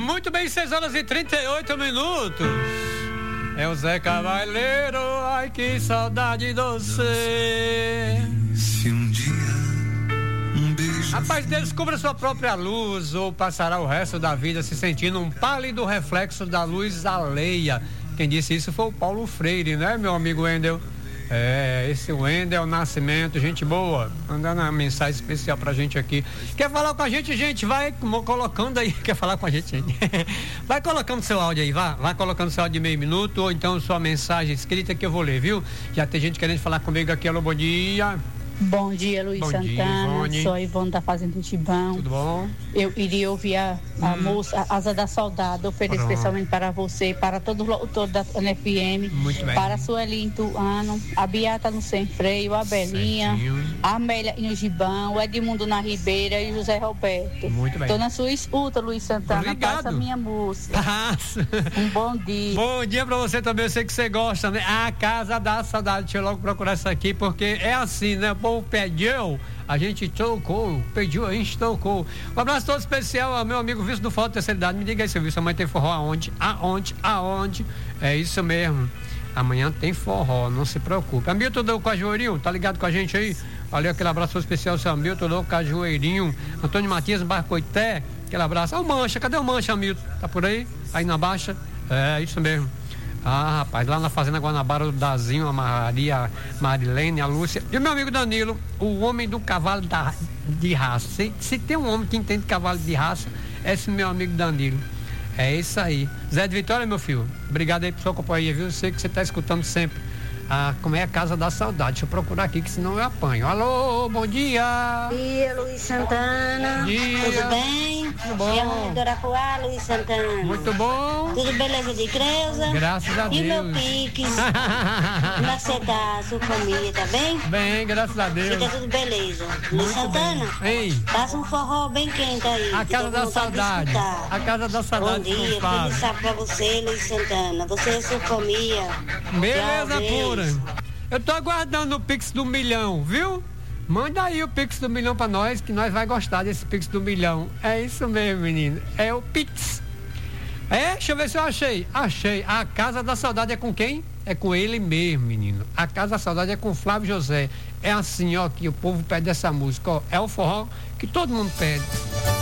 Muito bem, 6h38. É o Zé Cavaleiro, ai que saudade de você. Se um dia um beijo. Rapaz, descubra sua própria luz ou passará o resto da vida se sentindo um pálido reflexo da luz alheia. Quem disse isso foi o Paulo Freire, né, meu amigo Wendel? Esse Wendel Nascimento, gente boa, mandando uma mensagem especial pra gente aqui. Quer falar com a gente, gente? Vai colocando aí. Quer falar com a gente, gente? Vai colocando seu áudio aí, vai colocando seu áudio de meio minuto, ou então sua mensagem escrita que eu vou ler, viu? Já tem gente querendo falar comigo aqui. Alô, bom dia. Bom dia, Luiz Bom Santana. dia, Sou a Ivone da Fazenda Tibão. Tudo bom? Eu iria ouvir a moça, a Asa da Saudade, oferecer especialmente para você, para todo o locutor da NFM, muito bem. para a Sueli em Tuano, a Beata no Sem Freio, a Belinha, a Amélia no Gibão, o Edmundo na Ribeira e o José Roberto. Muito bem. Estou na sua escuta, Luiz Santana. Obrigado. Passa a minha música. Um bom dia. Bom dia pra você também, eu sei que você gosta, né? A Casa da Saudade, deixa eu logo procurar isso aqui, porque é assim, né? O povo pediu, a gente tocou, pediu, a gente tocou. Um abraço todo especial ao meu amigo Vício do Foto Terceira Idade. Me diga aí, seu Vício, amanhã tem forró aonde? Aonde? É isso mesmo. Amanhã tem forró, não se preocupe. Hamilton do Cajueirinho, tá ligado com a gente aí? Valeu, aquele abraço especial, seu Hamilton do Cajueirinho. Antônio Matias, Barcoité, aquele abraço. Ó, o Mancha, cadê o Mancha, Hamilton? Tá por aí? Aí na Baixa? É, isso mesmo. Ah, rapaz, lá na Fazenda Guanabara, o Dazinho, a Maria, Marilene, a Lúcia. E o meu amigo Danilo, o homem do cavalo de raça. Se tem um homem que entende cavalo de raça, é esse meu amigo Danilo. É isso aí. Zé de Vitória, meu filho, obrigado aí por sua companhia, viu? Eu sei que você está escutando sempre. Como é a Casa da Saudade. Deixa eu procurar aqui, que senão eu apanho. Alô, bom dia. Bom dia, Luiz Santana. Bom dia. Tudo bem? Tudo bom. Chama de Arapuá, Luiz Santana. Muito bom. Tudo beleza de Creuza? Graças a Deus. E Deus. meu Pix? Como é que você tá? Sua família, tá bem? Bem, graças a Deus. Fica tudo beleza. Luiz Santana, Ei. passa um forró bem quente aí. A Casa da Saudade. A Casa da Saudade. Bom dia, tudo sabe pra você, Luiz Santana. Você e sua família. Beleza, Tchau, pura. beijo. Eu tô aguardando o Pix do milhão, viu? Manda aí o Pix do milhão pra nós, que nós vai gostar desse Pix do milhão. É isso mesmo, menino. É o Pix. Deixa eu ver se eu achei. Achei. A Casa da Saudade é com quem? É com ele mesmo, menino. A Casa da Saudade é com Flávio José. É assim, ó, que o povo pede essa música, ó. É o forró que todo mundo pede.